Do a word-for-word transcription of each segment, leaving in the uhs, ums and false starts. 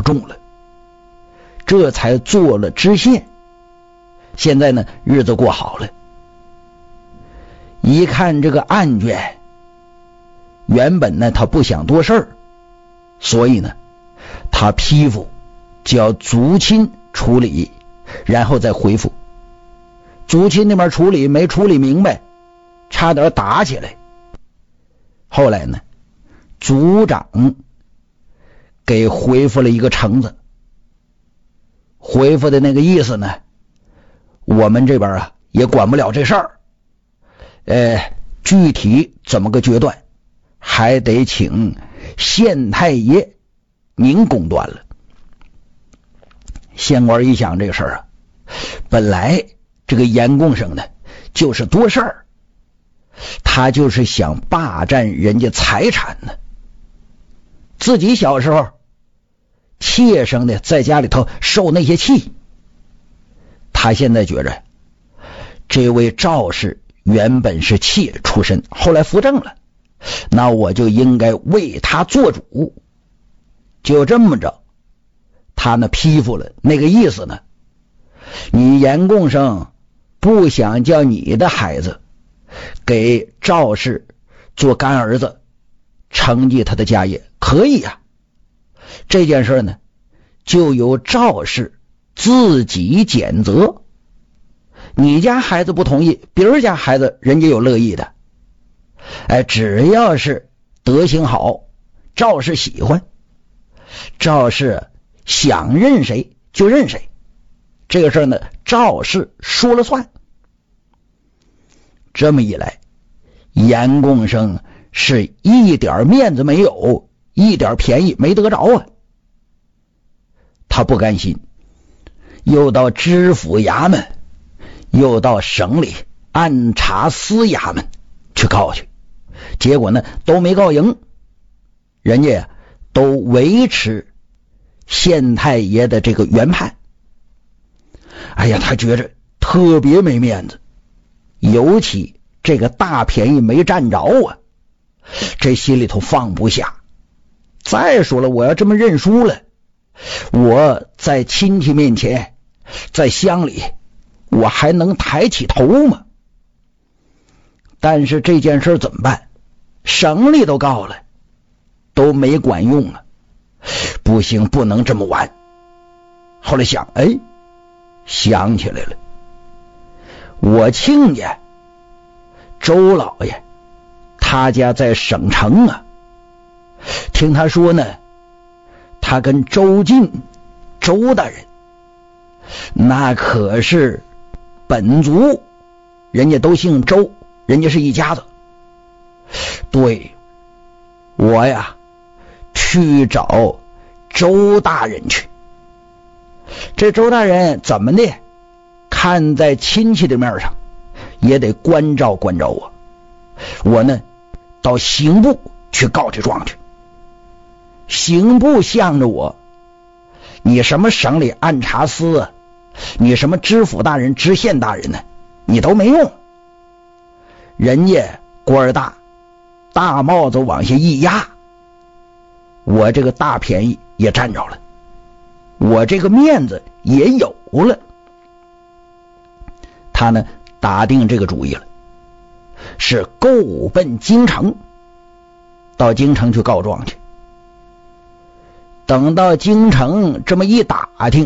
中了，这才做了知县。现在呢，日子过好了。一看这个案卷，原本呢他不想多事儿，所以呢他批复叫族亲处理，然后再回复。族亲那边处理没处理明白，差点打起来。后来呢，族长给回复了一个呈子，回复的那个意思呢，我们这边啊也管不了这事儿，呃，具体怎么个决断，还得请县太爷您公断了。县官一想这个事儿啊，本来这个严共生呢就是多事儿，他就是想霸占人家财产呢。自己小时候妾生的在家里头受那些气，他现在觉着这位赵氏原本是妾出身，后来扶正了，那我就应该为他做主。就这么着，他呢批复了，那个意思呢，你严共生不想叫你的孩子给赵氏做干儿子，承继他的家业，可以啊。这件事呢，就由赵氏自己检责。你家孩子不同意，别人家孩子人家有乐意的。哎，只要是德行好，赵氏喜欢，赵氏想认谁就认谁，这个事儿呢，赵氏说了算。这么一来，严共生是一点面子没有，一点便宜没得着啊。他不甘心，又到知府衙门，又到省里按察司衙门去告去，结果呢都没告赢，人家呀都维持县太爷的这个原判。哎呀，他觉着特别没面子，尤其这个大便宜没占着啊，这心里头放不下。再说了，我要这么认输了，我在亲戚面前，在乡里，我还能抬起头吗？但是这件事怎么办？省里都告了，都没管用啊！不行，不能这么玩。后来想，哎，想起来了，我亲家周老爷他家在省城啊，听他说呢，他跟周进周大人那可是本族，人家都姓周，人家是一家子。对，我呀去找周大人去。这周大人怎么的，看在亲戚的面上也得关照关照我。我呢到刑部去告这状去。刑部向着我，你什么省里按察司啊，你什么知府大人知县大人呢，你都没用。人家官儿大，大帽子往下一压，我这个大便宜也占着了，我这个面子也有了。他呢打定这个主意了，是购奔京城，到京城去告状去。等到京城这么一打听，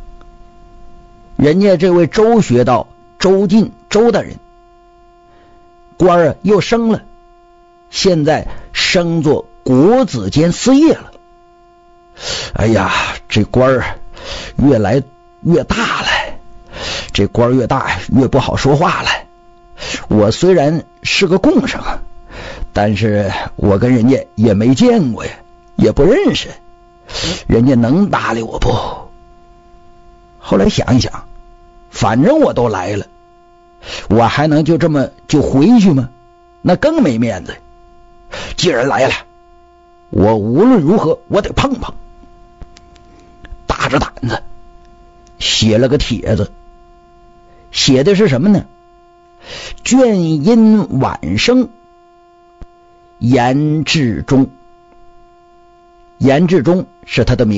人家这位周学道周进周大人官儿又升了，现在升做国子监司业了。哎呀，这官儿越来越大了，这官儿越大越不好说话了。我虽然是个贡生，但是我跟人家也没见过呀，也不认识，人家能搭理我不？后来想一想，反正我都来了，我还能就这么就回去吗？那更没面子。既然来了，我无论如何我得碰碰。大着胆子写了个帖子，写的是什么呢？倦因晚生，严志忠。严志忠是他的名